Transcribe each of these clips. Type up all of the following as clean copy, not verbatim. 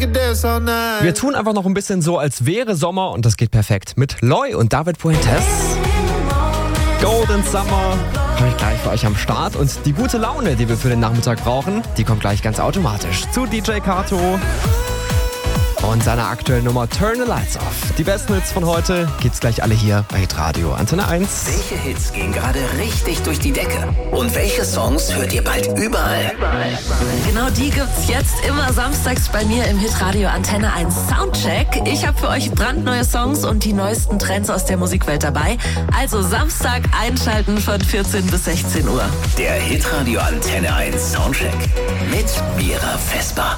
Wir tun einfach noch ein bisschen so, als wäre Sommer und das geht perfekt. Mit Loy und David Puentes. Golden Summer habe ich gleich für euch am Start. Und die gute Laune, die wir für den Nachmittag brauchen, die kommt gleich ganz automatisch zu DJ Kato und seiner aktuellen Nummer Turn the Lights Off. Die besten Hits von heute gibt's gleich alle hier bei Hitradio Antenne 1. Welche Hits gehen gerade richtig durch die Decke? Und welche Songs hört ihr bald überall? Genau die gibt's jetzt immer samstags bei mir im Hitradio Antenne 1 Soundcheck. Ich habe für euch brandneue Songs und die neuesten Trends aus der Musikwelt dabei. Also Samstag einschalten von 14 bis 16 Uhr. Der Hitradio Antenne 1 Soundcheck mit Mira Vesper.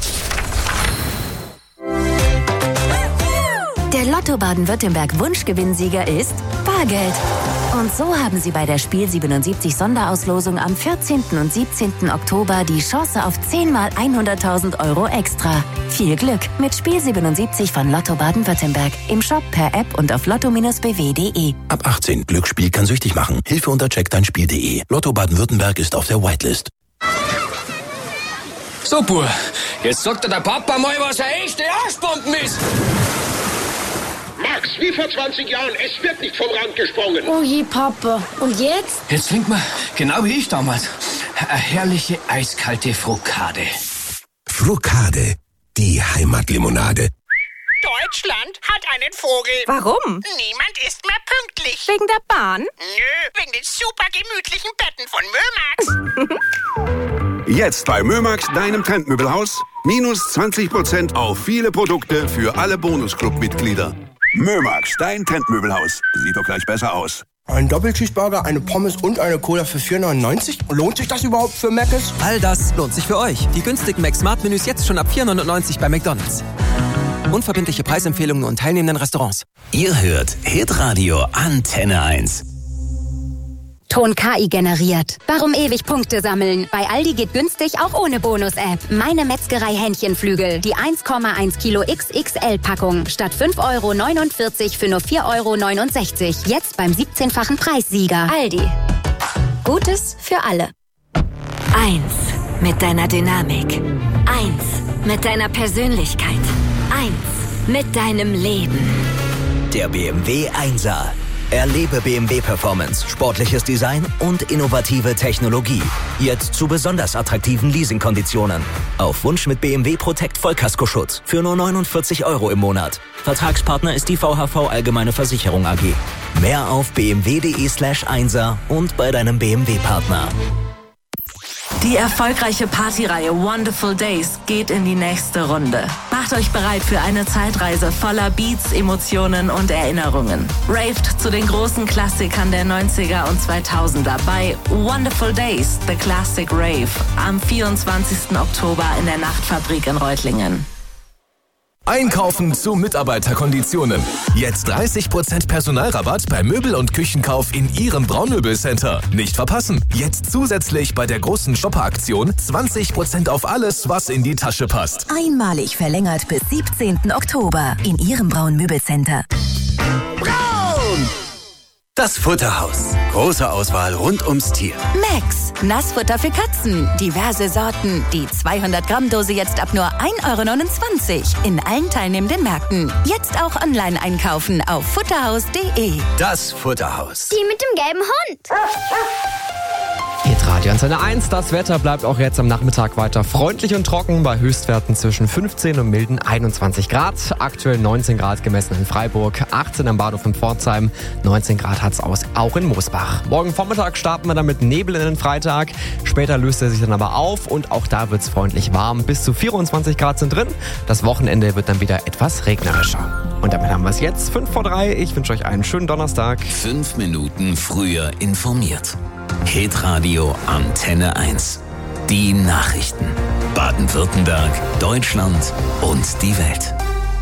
Der Lotto Baden-Württemberg Wunschgewinnsieger ist Bargeld. Und so haben Sie bei der Spiel 77 Sonderauslosung am 14. und 17. Oktober die Chance auf 10 mal 100.000 Euro extra. Viel Glück mit Spiel 77 von Lotto Baden-Württemberg. Im Shop, per App und auf lotto-bw.de. Ab 18. Glücksspiel kann süchtig machen. Hilfe unter checkdeinspiel.de. Lotto Baden-Württemberg ist auf der Whitelist. So, Bub, jetzt sagt dir der Papa mal, was eine echte Arschbomben ist. Max, wie vor 20 Jahren, es wird nicht vom Rand gesprungen. Oh je, Papa. Und jetzt? Jetzt trinkt man, genau wie ich damals, eine herrliche eiskalte Frukade. Frukade, die Heimatlimonade. Deutschland hat einen Vogel. Warum? Niemand ist mehr pünktlich. Wegen der Bahn? Nö, wegen den super gemütlichen Betten von Mömax. Jetzt bei Mömax, deinem Trendmöbelhaus, minus 20% auf viele Produkte für alle Bonusclub-Mitglieder. Mömax, dein Trendmöbelhaus. Sieht doch gleich besser aus. Ein Doppelcheeseburger, eine Pommes und eine Cola für 4,99? Lohnt sich das überhaupt für Mc's? All das lohnt sich für euch. Die günstigen Mac-Smart-Menüs jetzt schon ab 4,99 bei McDonald's. Unverbindliche Preisempfehlungen nur in teilnehmenden Restaurants. Ihr hört Hitradio Antenne 1. Ton KI generiert. Warum ewig Punkte sammeln? Bei Aldi geht günstig auch ohne Bonus-App. Meine Metzgerei Hähnchenflügel. Die 1,1 Kilo XXL-Packung. Statt 5,49 € für nur 4,69 €. Jetzt beim 17-fachen Preissieger. Aldi. Gutes für alle. 1 mit deiner Dynamik. 1 mit deiner Persönlichkeit. 1 mit deinem Leben. Der BMW 1er. Erlebe BMW Performance, sportliches Design und innovative Technologie. Jetzt zu besonders attraktiven Leasingkonditionen. Auf Wunsch mit BMW Protect Vollkaskoschutz für nur 49 € im Monat. Vertragspartner ist die VHV Allgemeine Versicherung AG. Mehr auf bmw.de/1er und bei deinem BMW-Partner. Die erfolgreiche Partyreihe Wonderful Days geht in die nächste Runde. Macht euch bereit für eine Zeitreise voller Beats, Emotionen und Erinnerungen. Raved zu den großen Klassikern der 90er und 2000er bei Wonderful Days, The Classic Rave, am 24. Oktober in der Nachtfabrik in Reutlingen. Einkaufen zu Mitarbeiterkonditionen. Jetzt 30% Personalrabatt bei Möbel- und Küchenkauf in Ihrem Braunmöbelcenter. Nicht verpassen. Jetzt zusätzlich bei der großen Shopper-Aktion 20% auf alles, was in die Tasche passt. Einmalig verlängert bis 17. Oktober in Ihrem Braun-Möbelcenter. Braun! Das Futterhaus. Große Auswahl rund ums Tier. Max, Nassfutter für Katzen. Diverse Sorten. Die 200-Gramm-Dose jetzt ab nur 1,29 € in allen teilnehmenden Märkten. Jetzt auch online einkaufen auf futterhaus.de. Das Futterhaus. Die mit dem gelben Hund. Hitradio Antenne 1. Das Wetter bleibt auch jetzt am Nachmittag weiter freundlich und trocken bei Höchstwerten zwischen 15 und milden 21 Grad. Aktuell 19 Grad gemessen in Freiburg, 18 am Bahnhof in Pforzheim, 19 Grad hat's auch in Moosbach. Morgen Vormittag starten wir dann mit Nebel in den Freitag. Später löst er sich dann aber auf und auch da wird's freundlich warm. Bis zu 24 Grad sind drin. Das Wochenende wird dann wieder etwas regnerischer. Und damit haben wir es jetzt, 5 vor 3. Ich wünsche euch einen schönen Donnerstag. 5 Minuten früher informiert. Hitradio Antenne 1. Die Nachrichten. Baden-Württemberg, Deutschland und die Welt.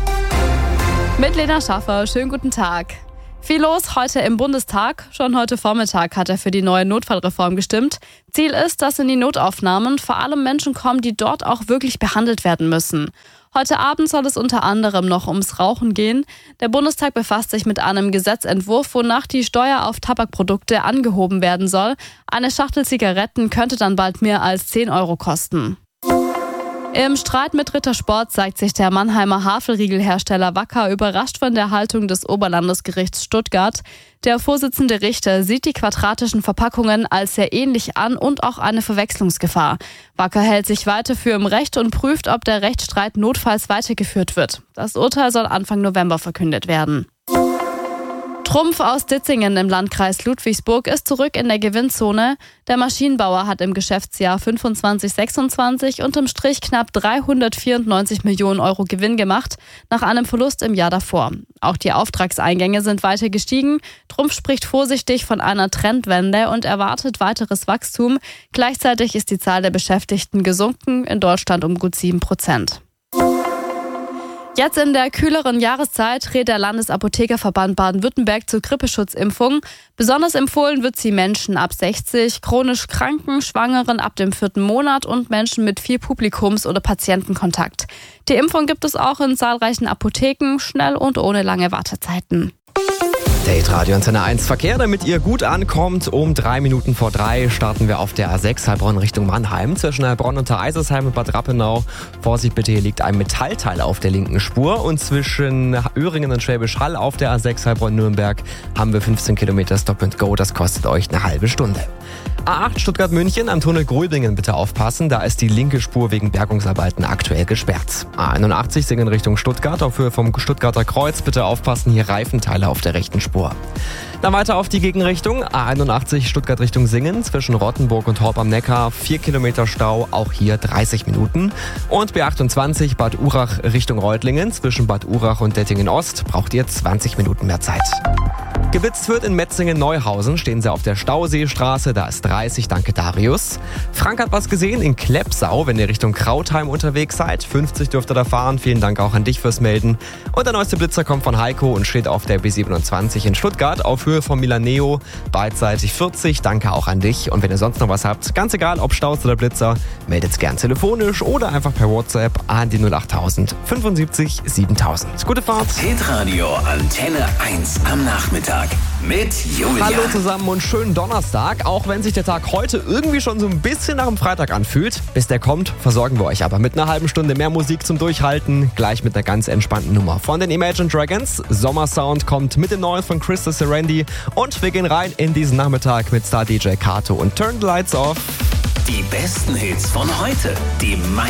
Mit Lena Schaffer, schönen guten Tag. Viel los heute im Bundestag. Schon heute Vormittag hat er für die neue Notfallreform gestimmt. Ziel ist, dass in die Notaufnahmen vor allem Menschen kommen, die dort auch wirklich behandelt werden müssen. Heute Abend soll es unter anderem noch ums Rauchen gehen. Der Bundestag befasst sich mit einem Gesetzentwurf, wonach die Steuer auf Tabakprodukte angehoben werden soll. Eine Schachtel Zigaretten könnte dann bald mehr als 10 € kosten. Im Streit mit Rittersport zeigt sich der Mannheimer Haferriegelhersteller Wacker überrascht von der Haltung des Oberlandesgerichts Stuttgart. Der Vorsitzende Richter sieht die quadratischen Verpackungen als sehr ähnlich an und auch eine Verwechslungsgefahr. Wacker hält sich weiter für im Recht und prüft, ob der Rechtsstreit notfalls weitergeführt wird. Das Urteil soll Anfang November verkündet werden. Trumpf aus Ditzingen im Landkreis Ludwigsburg ist zurück in der Gewinnzone. Der Maschinenbauer hat im Geschäftsjahr 25/26 unterm Strich knapp 394 Millionen Euro Gewinn gemacht, nach einem Verlust im Jahr davor. Auch die Auftragseingänge sind weiter gestiegen. Trumpf spricht vorsichtig von einer Trendwende und erwartet weiteres Wachstum. Gleichzeitig ist die Zahl der Beschäftigten gesunken, in Deutschland um gut 7%. Jetzt in der kühleren Jahreszeit rät der Landesapothekerverband Baden-Württemberg zur Grippeschutzimpfung. Besonders empfohlen wird sie Menschen ab 60, chronisch Kranken, Schwangeren ab dem 4. Monat und Menschen mit viel Publikums- oder Patientenkontakt. Die Impfung gibt es auch in zahlreichen Apotheken, schnell und ohne lange Wartezeiten. Date Radio Antenne 1 Verkehr, damit ihr gut ankommt. Um 3 Minuten vor 3 starten wir auf der A6 Heilbronn Richtung Mannheim. Zwischen Heilbronn und Eisersheim und Bad Rappenau. Vorsicht bitte, hier liegt ein Metallteil auf der linken Spur. Und zwischen Öhringen und Schwäbisch Hall auf der A6 Heilbronn-Nürnberg haben wir 15 Kilometer Stop and Go. Das kostet euch eine halbe Stunde. A8 Stuttgart-München am Tunnel Gröbingen bitte aufpassen. Da ist die linke Spur wegen Bergungsarbeiten aktuell gesperrt. A81 Singen Richtung Stuttgart. Auf Höhe vom Stuttgarter Kreuz bitte aufpassen. Hier Reifenteile auf der rechten Spur. Dann weiter auf die Gegenrichtung. A81 Stuttgart Richtung Singen. Zwischen Rottenburg und Horb am Neckar 4 Kilometer Stau. Auch hier 30 Minuten. Und B28 Bad Urach Richtung Reutlingen. Zwischen Bad Urach und Dettingen Ost braucht ihr 20 Minuten mehr Zeit. Geblitzt wird in Metzingen-Neuhausen, stehen sie auf der Stauseestraße, da ist 30, danke Darius. Frank hat was gesehen in Klepsau, wenn ihr Richtung Krautheim unterwegs seid. 50 dürft ihr da fahren, vielen Dank auch an dich fürs Melden. Und der neueste Blitzer kommt von Heiko und steht auf der B27 in Stuttgart auf Höhe von Milaneo, beidseitig 40, danke auch an dich. Und wenn ihr sonst noch was habt, ganz egal ob Staus oder Blitzer, meldet's gern telefonisch oder einfach per WhatsApp an die 08000 75 7000. Gute Fahrt. Hitradio Antenne 1 am Nachmittag mit Julian. Hallo zusammen und schönen Donnerstag, auch wenn sich der Tag heute irgendwie schon so ein bisschen nach dem Freitag anfühlt. Bis der kommt, versorgen wir euch aber mit einer halben Stunde mehr Musik zum Durchhalten, gleich mit einer ganz entspannten Nummer von den Imagine Dragons. Sommersound kommt mit dem Neuen von Krista Serendi und wir gehen rein in diesen Nachmittag mit Star DJ Kato und Turn the Lights Off. Die besten Hits von heute, die